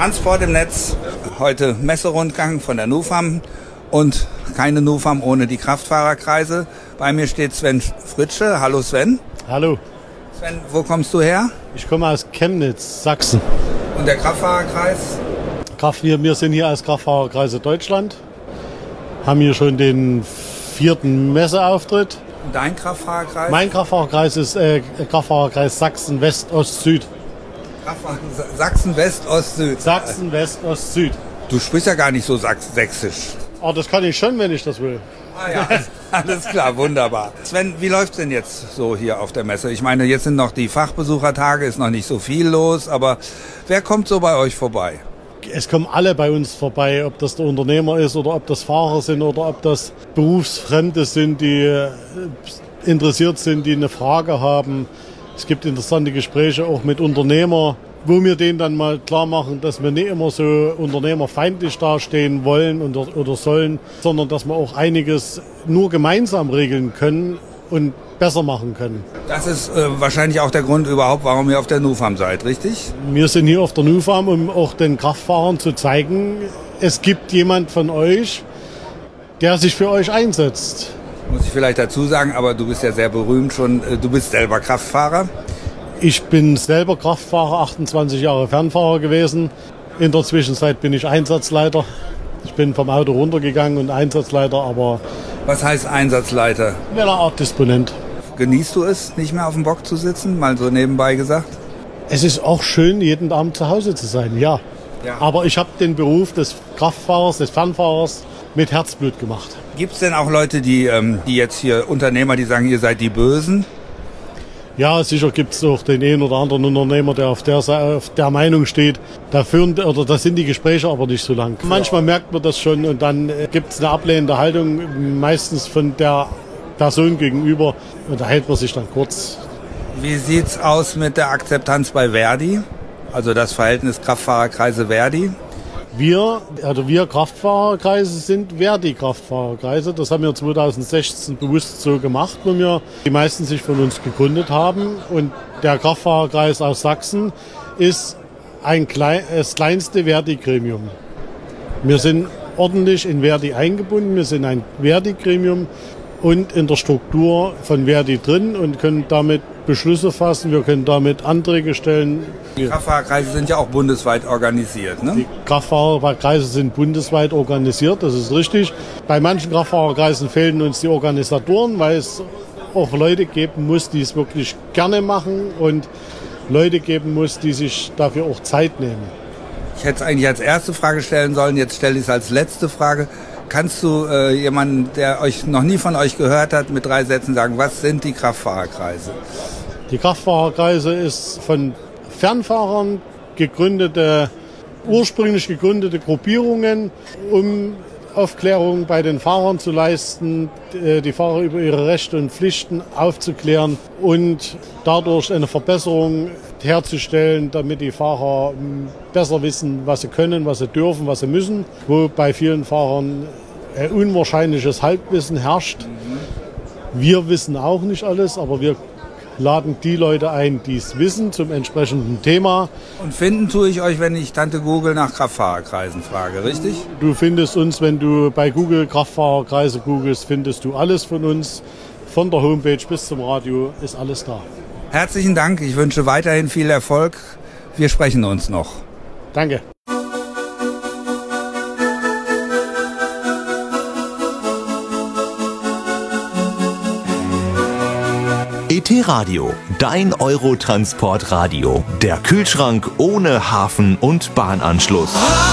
Transport im Netz, heute Messerundgang von der NUFAM und keine NUFAM ohne die Kraftfahrerkreise. Bei mir steht Sven Fritsche. Hallo Sven. Hallo. Sven, wo kommst du her? Ich komme aus Chemnitz, Sachsen. Und der Kraftfahrerkreis? Wir sind hier als Kraftfahrerkreise Deutschland, haben hier schon den 4. Messeauftritt. Und dein Kraftfahrerkreis? Mein Kraftfahrerkreis ist Kraftfahrerkreis Sachsen, West, Ost, Süd. Sachsen, West, Ost, Süd. Sachsen, West, Ost, Süd. Du sprichst ja gar nicht so sächsisch. Aber das kann ich schon, wenn ich das will. Ah ja, alles klar, wunderbar. Sven, wie läuft's denn jetzt so hier auf der Messe? Ich meine, jetzt sind noch die Fachbesuchertage, ist noch nicht so viel los, aber wer kommt so bei euch vorbei? Es kommen alle bei uns vorbei, ob das der Unternehmer ist oder ob das Fahrer sind oder ob das Berufsfremde sind, die interessiert sind, die eine Frage haben. Es gibt interessante Gespräche auch mit Unternehmern, wo wir denen dann mal klar machen, dass wir nicht immer so unternehmerfeindlich dastehen wollen oder sollen, sondern dass wir auch einiges nur gemeinsam regeln können und besser machen können. Das ist wahrscheinlich auch der Grund überhaupt, warum ihr auf der NUFAM seid, richtig? Wir sind hier auf der NUFAM, um auch den Kraftfahrern zu zeigen, es gibt jemand von euch, der sich für euch einsetzt. Muss ich vielleicht dazu sagen, aber du bist ja sehr berühmt schon, du bist selber Kraftfahrer. Ich bin selber Kraftfahrer, 28 Jahre Fernfahrer gewesen. In der Zwischenzeit bin ich Einsatzleiter. Ich bin vom Auto runtergegangen und Einsatzleiter, aber... Was heißt Einsatzleiter? Eine Art Disponent. Genießt du es, nicht mehr auf dem Bock zu sitzen, mal so nebenbei gesagt? Es ist auch schön, jeden Abend zu Hause zu sein, ja. Aber ich habe den Beruf des Kraftfahrers, des Fernfahrers mit Herzblut gemacht. Gibt es denn auch Leute, die jetzt hier Unternehmer, die sagen, ihr seid die Bösen? Ja, sicher gibt es auch den einen oder anderen Unternehmer, der auf der Meinung steht. Da sind die Gespräche aber nicht so lang. Manchmal merkt man das schon und dann gibt es eine ablehnende Haltung, meistens von der Person gegenüber. Und da hält man sich dann kurz. Wie sieht's aus mit der Akzeptanz bei Verdi? Also das Verhältnis Kraftfahrerkreise Verdi? Wir Kraftfahrerkreise sind Verdi-Kraftfahrerkreise. Das haben wir 2016 bewusst so gemacht, wo die meisten sich von uns gegründet haben. Und der Kraftfahrerkreis aus Sachsen ist das kleinste Verdi-Gremium. Wir sind ordentlich in Verdi eingebunden. Wir sind ein Verdi-Gremium und in der Struktur von Verdi drin und können damit Beschlüsse fassen, wir können damit Anträge stellen. Die Kraftfahrerkreise sind ja auch bundesweit organisiert, ne? Die Kraftfahrerkreise sind bundesweit organisiert, das ist richtig. Bei manchen Kraftfahrerkreisen fehlen uns die Organisatoren, weil es auch Leute geben muss, die es wirklich gerne machen und Leute geben muss, die sich dafür auch Zeit nehmen. Ich hätte es eigentlich als erste Frage stellen sollen, jetzt stelle ich es als letzte Frage. Kannst du jemanden, der noch nie von euch gehört hat, mit 3 Sätzen sagen, was sind die Kraftfahrerkreise? Die Kraftfahrerkreise ist von Fernfahrern ursprünglich gegründete Gruppierungen, um Aufklärung bei den Fahrern zu leisten, die Fahrer über ihre Rechte und Pflichten aufzuklären und dadurch eine Verbesserung herzustellen, damit die Fahrer besser wissen, was sie können, was sie dürfen, was sie müssen, wo bei vielen Fahrern ein unwahrscheinliches Halbwissen herrscht. Wir wissen auch nicht alles, aber wir laden die Leute ein, die es wissen, zum entsprechenden Thema. Und finden tue ich euch, wenn ich Tante Google nach Kraftfahrerkreisen frage, richtig? Du findest uns, wenn du bei Google Kraftfahrerkreise googelst, findest du alles von uns. Von der Homepage bis zum Radio ist alles da. Herzlichen Dank, ich wünsche weiterhin viel Erfolg. Wir sprechen uns noch. Danke. ET-Radio, dein Eurotransport-Radio. Der Kühlschrank ohne Hafen- und Bahnanschluss.